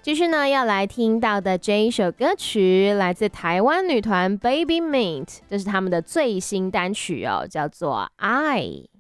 继续呢，要来听到的这一首歌曲来自台湾女团 Baby Mint， 这是他们的最新单曲哦，叫做《爱》。